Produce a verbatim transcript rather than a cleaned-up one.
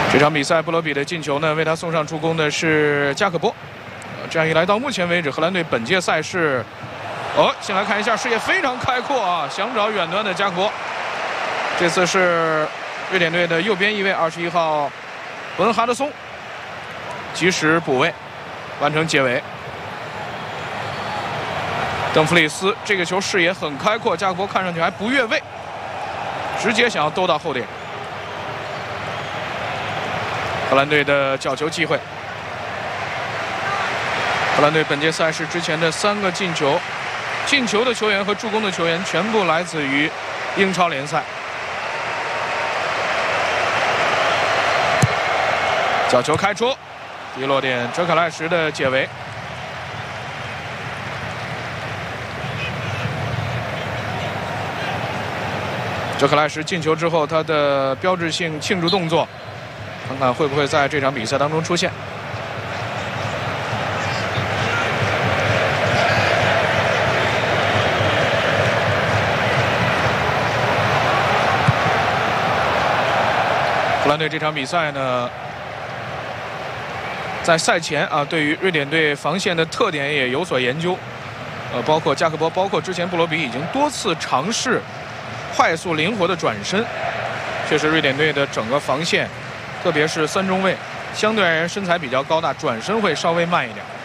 这场比赛，布罗比的进球呢，为他送上助攻的是加克波。呃，这样一来，到目前为止，荷兰队本届赛事，哦，先来看一下视野非常开阔啊，想找远端的加克波。这次是瑞典队的右边翼卫，二十一号文哈德松，及时补位，完成解围。邓弗里斯这个球视野很开阔，加克波看上去还不越位，直接想要兜到后点。荷兰队的角球机会。荷兰队本届赛事之前的三个进球，进球的球员和助攻的球员全部来自于英超联赛。角球开出，第一落点哲卡赖什的解围。哲卡赖什进球之后，他的标志性庆祝动作，看看会不会在这场比赛当中出现。荷兰队这场比赛呢，在赛前啊，对于瑞典队防线的特点也有所研究，呃，包括加克波，包括之前布罗比已经多次尝试快速灵活的转身，确实瑞典队的整个防线，特别是三中卫，相对而言身材比较高大，转身会稍微慢一点。